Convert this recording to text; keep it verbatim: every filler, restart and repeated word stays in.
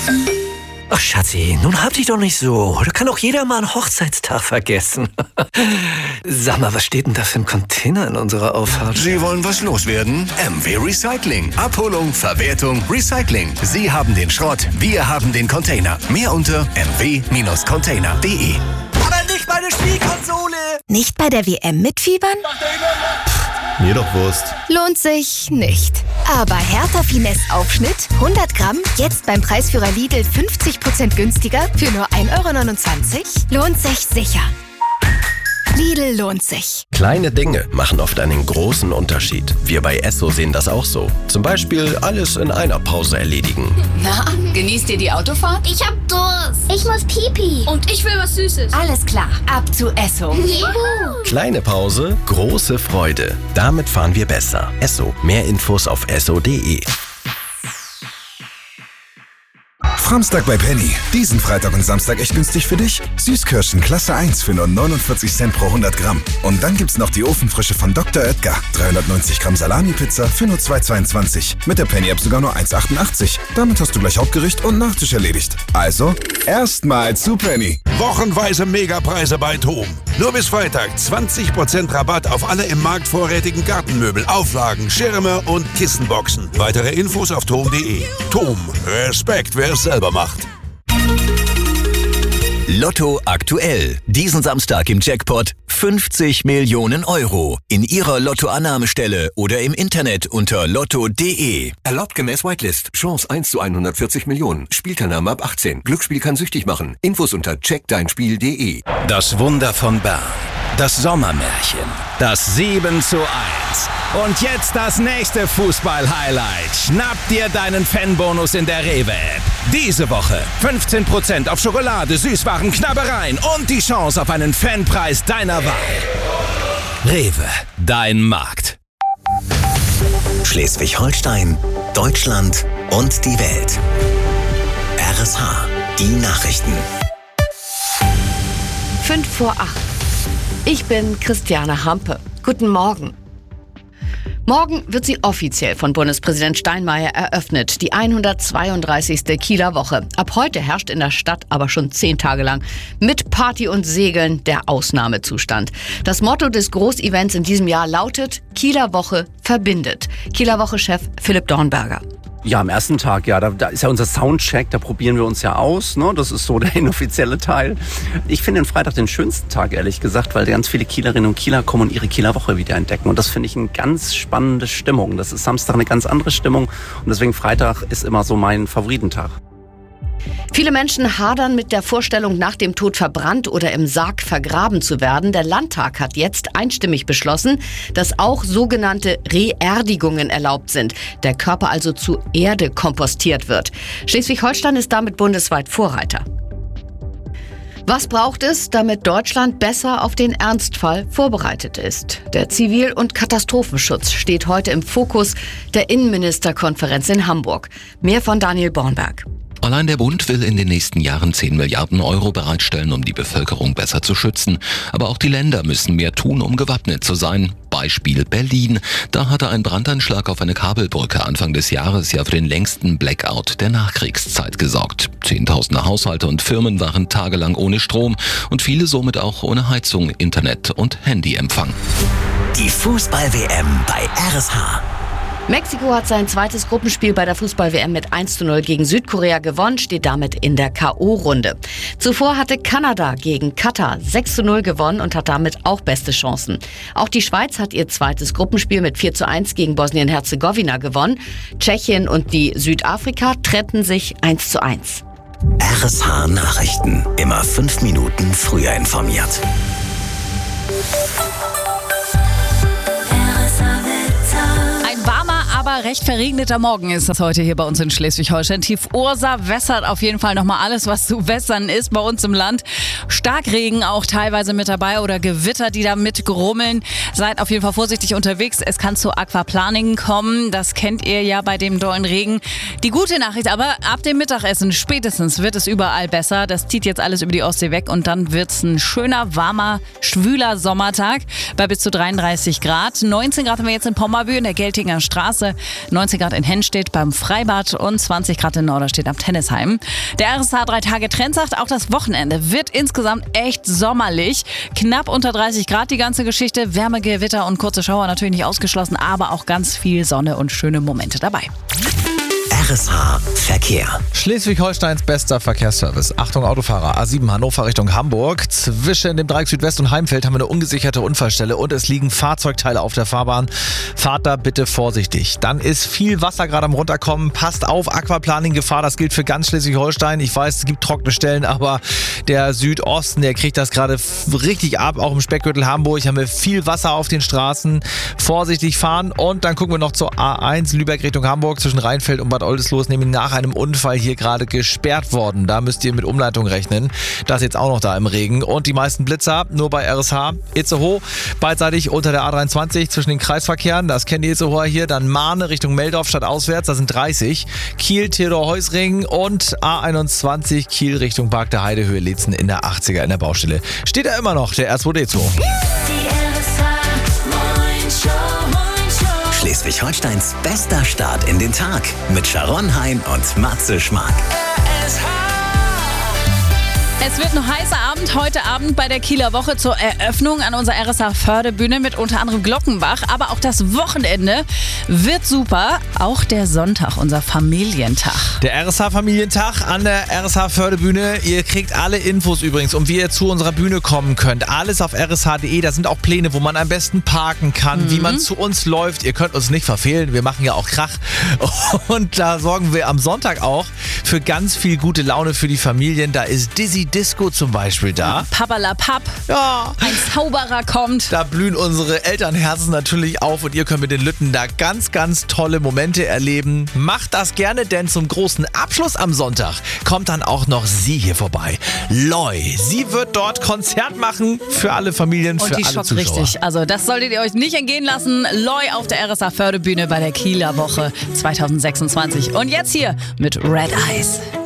Ach, Schatzi, nun hab dich doch nicht so. Da kann auch jeder mal einen Hochzeitstag vergessen. Sag mal, was steht denn da für ein Container in unserer Auffahrt? Sie wollen was loswerden? M W Recycling. Abholung, Verwertung, Recycling. Sie haben den Schrott, wir haben den Container. Mehr unter m w Container punkt d e. Aber nicht meine Spielkonsole! Nicht bei der W M mitfiebern? Mir doch Wurst. Lohnt sich nicht. Aber Hertha Finesse Aufschnitt, hundert Gramm, jetzt beim Preisführer Lidl fünfzig Prozent günstiger für nur ein Euro neunundzwanzig. Lohnt sich sicher. Lidl lohnt sich. Kleine Dinge machen oft einen großen Unterschied. Wir bei Esso sehen das auch so. Zum Beispiel alles in einer Pause erledigen. Na, genießt ihr die Autofahrt? Ich hab Durst. Ich muss Pipi. Und ich will was Süßes. Alles klar, ab zu Esso. Juhu. Kleine Pause, große Freude. Damit fahren wir besser. Esso. Mehr Infos auf esso punkt de. Samstag bei Penny. Diesen Freitag und Samstag echt günstig für dich. Süßkirschen Klasse eins für nur neunundvierzig Cent pro hundert Gramm. Und dann gibt's noch die Ofenfrische von Doktor Oetker. dreihundertneunzig Gramm Salami-Pizza für nur zwei Euro zweiundzwanzig. Mit der Penny-App sogar nur eins Euro achtundachtzig. Damit hast du gleich Hauptgericht und Nachtisch erledigt. Also, erstmal zu Penny. Wochenweise Megapreise bei TOM. Nur bis Freitag zwanzig Prozent Rabatt auf alle im Markt vorrätigen Gartenmöbel, Auflagen, Schirme und Kissenboxen. Weitere Infos auf tom punkt de. TOM. Respekt, wer es selber macht. Lotto aktuell. Diesen Samstag im Jackpot fünfzig Millionen Euro. In Ihrer Lottoannahmestelle oder im Internet unter lotto punkt de. Erlaubt gemäß Whitelist. Chance eins zu hundertvierzig Millionen. Spielteilnahme ab achtzehn. Glücksspiel kann süchtig machen. Infos unter check dein spiel punkt de. Das Wunder von Bern. Das Sommermärchen. Das sieben zu eins. Und jetzt das nächste Fußball-Highlight. Schnapp dir deinen Fanbonus in der Rewe-App. Diese Woche fünfzehn Prozent auf Schokolade, Süßwaren, Knabbereien und die Chance auf einen Fanpreis deiner Wahl. Rewe, dein Markt. Schleswig-Holstein, Deutschland und die Welt. R S H, die Nachrichten. Fünf vor acht. Ich bin Christiane Hampe. Guten Morgen. Morgen wird sie offiziell von Bundespräsident Steinmeier eröffnet, die hundertzweiunddreißigste Kieler Woche. Ab heute herrscht in der Stadt aber schon zehn Tage lang mit Party und Segeln der Ausnahmezustand. Das Motto des Großevents in diesem Jahr lautet: Kieler Woche verbindet. Kieler Woche-Chef Philipp Dornberger. Ja, am ersten Tag, ja, da, da ist ja unser Soundcheck, da probieren wir uns ja aus, ne? Das ist so der inoffizielle Teil. Ich finde den Freitag den schönsten Tag, ehrlich gesagt, weil ganz viele Kielerinnen und Kieler kommen und ihre Kieler Woche wieder entdecken. Und das finde ich eine ganz spannende Stimmung. Das ist Samstag eine ganz andere Stimmung und deswegen Freitag ist immer so mein Favoritentag. Viele Menschen hadern mit der Vorstellung, nach dem Tod verbrannt oder im Sarg vergraben zu werden. Der Landtag hat jetzt einstimmig beschlossen, dass auch sogenannte Reerdigungen erlaubt sind. Der Körper also zu Erde kompostiert wird. Schleswig-Holstein ist damit bundesweit Vorreiter. Was braucht es, damit Deutschland besser auf den Ernstfall vorbereitet ist? Der Zivil- und Katastrophenschutz steht heute im Fokus der Innenministerkonferenz in Hamburg. Mehr von Daniel Bornberg. Allein der Bund will in den nächsten Jahren zehn Milliarden Euro bereitstellen, um die Bevölkerung besser zu schützen. Aber auch die Länder müssen mehr tun, um gewappnet zu sein. Beispiel Berlin. Da hatte ein Brandanschlag auf eine Kabelbrücke Anfang des Jahres ja für den längsten Blackout der Nachkriegszeit gesorgt. Zehntausende Haushalte und Firmen waren tagelang ohne Strom und viele somit auch ohne Heizung, Internet und Handyempfang. Die Fußball-W M bei R S H. Mexiko hat sein zweites Gruppenspiel bei der Fußball-W M mit eins zu null gegen Südkorea gewonnen, steht damit in der K O-Runde. Zuvor hatte Kanada gegen Katar sechs zu null gewonnen und hat damit auch beste Chancen. Auch die Schweiz hat ihr zweites Gruppenspiel mit vier zu eins gegen Bosnien-Herzegowina gewonnen. Tschechien und die Südafrika trennten sich eins zu eins. R S H Nachrichten. Immer fünf Minuten früher informiert. Aber recht verregneter Morgen ist das heute hier bei uns in Schleswig-Holstein. Tief Ursa wässert auf jeden Fall nochmal alles, was zu wässern ist bei uns im Land. Starkregen auch teilweise mit dabei oder Gewitter, die da mit grummeln. Seid auf jeden Fall vorsichtig unterwegs. Es kann zu Aquaplaning kommen. Das kennt ihr ja bei dem dollen Regen. Die gute Nachricht aber, ab dem Mittagessen spätestens wird es überall besser. Das zieht jetzt alles über die Ostsee weg und dann wird es ein schöner, warmer, schwüler Sommertag bei bis zu dreiunddreißig Grad. neunzehn Grad haben wir jetzt in Pommerbühl in der Geltinger Straße. Woche. neunzehn Grad in Hennstedt beim Freibad und zwanzig Grad in Norderstedt am Tennisheim. Der R S H drei Tage Trend sagt, auch das Wochenende wird insgesamt echt sommerlich. Knapp unter dreißig Grad die ganze Geschichte. Wärme, Gewitter und kurze Schauer natürlich nicht ausgeschlossen, aber auch ganz viel Sonne und schöne Momente dabei. R S H Verkehr. Schleswig-Holsteins bester Verkehrsservice. Achtung Autofahrer, A sieben Hannover Richtung Hamburg. Zwischen dem Dreieck Südwest und Heimfeld haben wir eine ungesicherte Unfallstelle und es liegen Fahrzeugteile auf der Fahrbahn. Fahrt da bitte vorsichtig. Dann ist viel Wasser gerade am Runterkommen. Passt auf, Aquaplaning-Gefahr, das gilt für ganz Schleswig-Holstein. Ich weiß, es gibt trockene Stellen, aber der Südosten, der kriegt das gerade richtig ab. Auch im Speckgürtel Hamburg haben wir viel Wasser auf den Straßen. Vorsichtig fahren und dann gucken wir noch zur A eins Lübeck Richtung Hamburg zwischen Rheinfeld und Bad Oldesloe, nämlich nach einem Unfall hier gerade gesperrt worden. Da müsst ihr mit Umleitung rechnen. Das ist jetzt auch noch da im Regen. Und die meisten Blitzer nur bei R S H. Itzehoe, beidseitig unter der A dreiundzwanzig zwischen den Kreisverkehren. Das kennt ihr Itzehoe hier. Dann Mahne Richtung Meldorf stadtauswärts. Da sind dreißig. Kiel, Theodor-Heusring und A einundzwanzig Kiel Richtung Park der Heidehöhe Lietzen in der achtziger in der Baustelle. Steht da immer noch der R zwei D zwei. Schleswig-Holsteins bester Start in den Tag mit Sharon Hein und Matze Schmark. Es wird ein heißer Abend heute Abend bei der Kieler Woche zur Eröffnung an unserer R S H-Förderbühne mit unter anderem Glockenbach. Aber auch das Wochenende wird super. Auch der Sonntag, unser Familientag. Der R S H-Familientag an der R S H-Förderbühne. Ihr kriegt alle Infos übrigens, um wie ihr zu unserer Bühne kommen könnt. Alles auf r s h punkt d e. Da sind auch Pläne, wo man am besten parken kann, mhm. wie man zu uns läuft. Ihr könnt uns nicht verfehlen. Wir machen ja auch Krach. Und da sorgen wir am Sonntag auch für ganz viel gute Laune für die Familien. Da ist Dizzy Disco zum Beispiel da. Pappalapapp. Ja. Ein Zauberer kommt. Da blühen unsere Elternherzen natürlich auf und ihr könnt mit den Lütten da ganz, ganz tolle Momente erleben. Macht das gerne, denn zum großen Abschluss am Sonntag kommt dann auch noch sie hier vorbei. Loi. Sie wird dort Konzert machen für alle Familien, und für die alle schockt Zuschauer. Richtig. Also das solltet ihr euch nicht entgehen lassen. Loi auf der R S H-Förderbühne bei der Kieler Woche zwanzig sechsundzwanzig. Und jetzt hier mit Red Eyes.